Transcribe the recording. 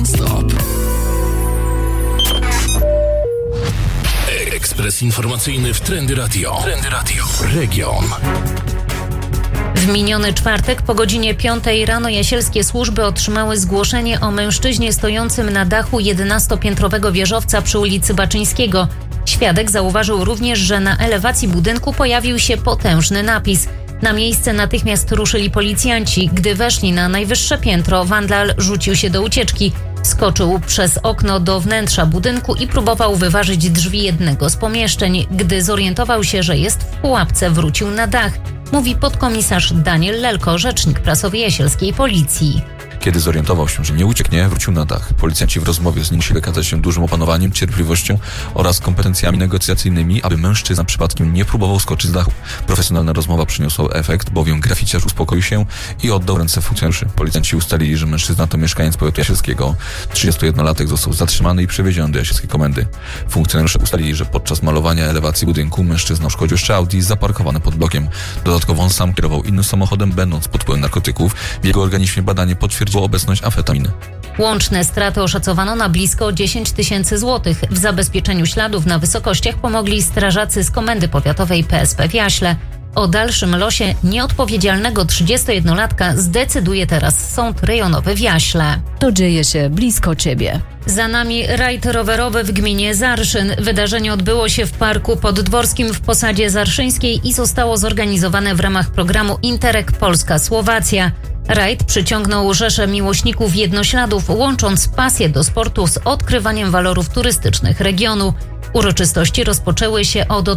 non-stop. Ekspres informacyjny w Trendy Radio. Region. W miniony czwartek po godzinie 5 rano jasielskie służby otrzymały zgłoszenie o mężczyźnie stojącym na dachu 11-piętrowego wieżowca przy ulicy Baczyńskiego. Świadek zauważył również, że na elewacji budynku pojawił się potężny napis. Na miejsce natychmiast ruszyli policjanci. Gdy weszli na najwyższe piętro, wandal rzucił się do ucieczki. Skoczył przez okno do wnętrza budynku i próbował wyważyć drzwi jednego z pomieszczeń. Gdy zorientował się, że jest w pułapce, wrócił na dach. Mówi podkomisarz Daniel Lelko, rzecznik prasowy jasielskiej policji. Kiedy zorientował się, że nie ucieknie, wrócił na dach. Policjanci w rozmowie z nim musieli wykazać się dużym opanowaniem, cierpliwością oraz kompetencjami negocjacyjnymi, aby mężczyzna przypadkiem nie próbował skoczyć z dachu. Profesjonalna rozmowa przyniosła efekt, bowiem graficiarz uspokoił się i oddał ręce funkcjonariuszy. Policjanci ustalili, że mężczyzna to mieszkaniec powiatu jasielskiego. 31-latek został zatrzymany i przewieziony do jasielskiej komendy. Funkcjonariusze ustalili, że podczas malowania elewacji budynku mężczyzna uszkodził jeszcze Audi zaparkowane pod blokiem. Dodatkowo on sam kierował innym samochodem, będąc pod wpływem narkotyków. W jego organizmie badanie potwierdziło obecność amfetaminy. Łączne straty oszacowano na blisko 10 000 złotych. W zabezpieczeniu śladów na wysokościach pomogli strażacy z Komendy Powiatowej PSP w Jaśle. O dalszym losie nieodpowiedzialnego 31-latka zdecyduje teraz Sąd Rejonowy w Jaśle. To dzieje się blisko ciebie. Za nami rajd rowerowy w gminie Zarszyn. Wydarzenie odbyło się w Parku Poddworskim w Posadzie Zarszyńskiej i zostało zorganizowane w ramach programu Interreg Polska-Słowacja. Rajd przyciągnął rzeszę miłośników jednośladów, łącząc pasję do sportu z odkrywaniem walorów turystycznych regionu. Uroczystości rozpoczęły się od